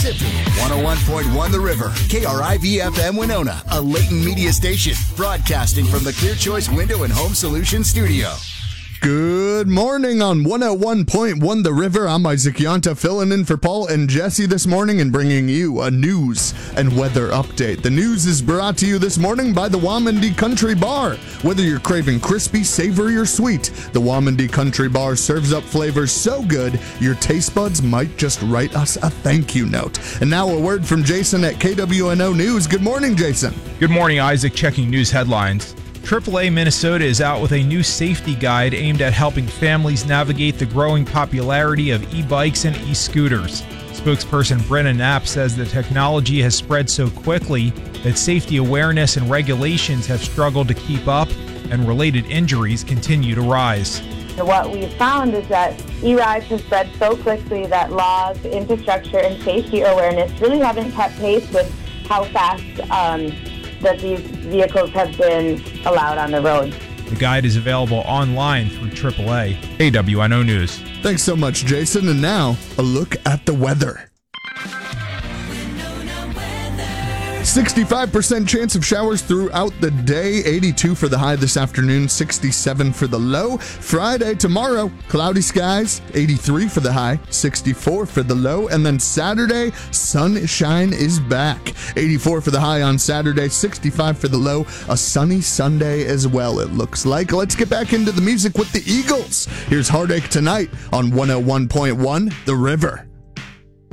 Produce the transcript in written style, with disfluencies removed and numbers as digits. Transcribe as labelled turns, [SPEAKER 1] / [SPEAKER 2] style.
[SPEAKER 1] Mississippi. 101.1 The River. KRIV-FM Winona, a Layton media station. Broadcasting from the Clear Choice Window and Home Solutions studio.
[SPEAKER 2] Good morning on 101.1 The River. I'm Isaac Yanta, filling in for Paul and Jesse this morning and bringing you a news and weather update. The news is brought to you this morning by the Wamandee Country Bar. Whether you're craving crispy, savory, or sweet, the Wamandee Country Bar serves up flavors so good, your taste buds might just write us a thank you note. And now a word from Jason at KWNO News. Good morning, Jason.
[SPEAKER 3] Good morning, Isaac. Checking news headlines. AAA Minnesota is out with a new safety guide aimed at helping families navigate the growing popularity of e-bikes and e-scooters. Spokesperson Brenna Knapp says the technology has spread so quickly that safety awareness and regulations have struggled to keep up, and related injuries continue to rise.
[SPEAKER 4] What we've found is that e-rides have spread so quickly that laws, infrastructure, and safety awareness really haven't kept pace with how fast that these vehicles have been allowed on the road.
[SPEAKER 3] The guide is available online through AAA. KWNO News.
[SPEAKER 2] Thanks so much, Jason. And now, a look at the weather. 65% chance of showers throughout the day. 82 for the high this afternoon, 67 for the low. Friday, tomorrow, cloudy skies, 83 for the high, 64 for the low. And then Saturday, sunshine is back. 84 for the high on Saturday, 65 for the low. A sunny Sunday as well, it looks like. Let's get back into the music with the Eagles. Here's Heartache Tonight on 101.1 The River.